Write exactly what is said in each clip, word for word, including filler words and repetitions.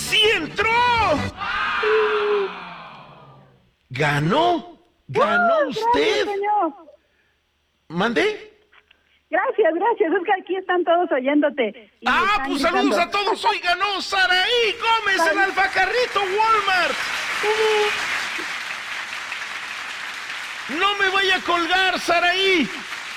¡Sí entró! ¿Ganó? ¿Ganó ¡Ah, usted? Gracias, señor. ¿Mandé? Gracias, gracias. Es que aquí están todos oyéndote. y Ah, están pues gritando. saludos a todos. Hoy ganó Saraí Gómez en Alfacarrito Walmart. No me vaya a colgar, Saraí.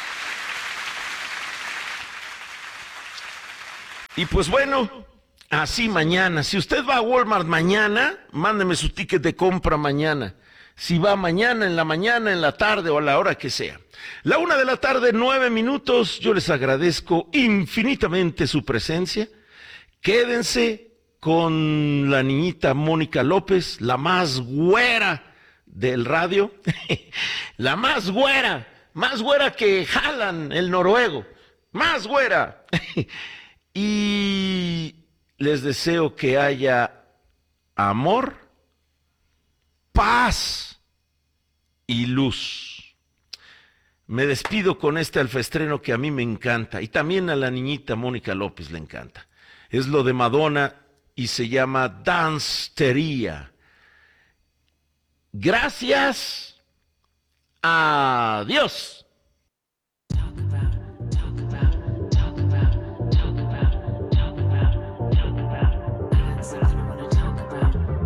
Y pues bueno, así mañana. Si usted va a Walmart mañana, mándeme su ticket de compra mañana. Si va mañana, en la mañana, en la tarde o a la hora que sea. La una de la tarde, nueve minutos. Yo les agradezco infinitamente su presencia. Quédense con la niñita Mónica López, la más güera del radio. La más güera, más güera que Haaland, el noruego. Más güera. Y les deseo que haya amor, paz y luz. Me despido con este alfaestreno que a mí me encanta y también a la niñita Mónica López le encanta. Es lo de Madonna y se llama Danstería. Gracias. Adiós.